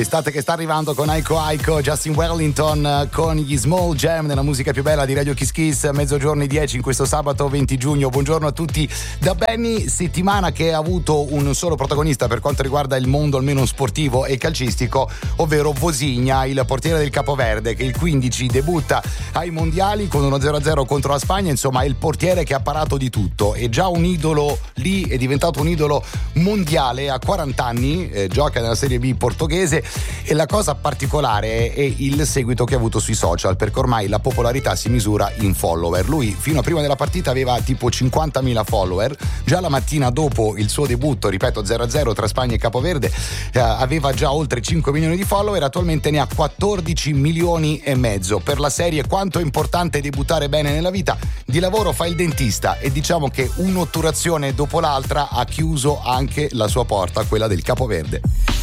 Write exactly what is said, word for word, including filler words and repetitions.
Estate che sta arrivando con Aiko Aiko, Justin Wellington con gli Small Jam nella musica più bella di Radio Kiss Kiss, mezzogiorno e dieci in questo sabato venti giugno. Buongiorno a tutti da Benny. Settimana che ha avuto un solo protagonista per quanto riguarda il mondo almeno sportivo e calcistico, ovvero Vosigna, il portiere del Capoverde, che il quindici debutta ai mondiali con uno zero a zero contro la Spagna. Insomma, è il portiere che ha parato di tutto, è già un idolo lì, è diventato un idolo mondiale a quaranta anni, eh, gioca nella Serie B portoghese. E la cosa particolare è il seguito che ha avuto sui social, perché ormai la popolarità si misura in follower. Lui fino a prima della partita aveva tipo cinquantamila follower, già la mattina dopo il suo debutto, ripeto zero a zero tra Spagna e Capoverde, eh, aveva già oltre cinque milioni di follower, attualmente ne ha quattordici milioni e mezzo. Per la serie quanto è importante debuttare bene nella vita, di lavoro fa il dentista e diciamo che un'otturazione dopo l'altra ha chiuso anche la sua porta, quella del Capoverde.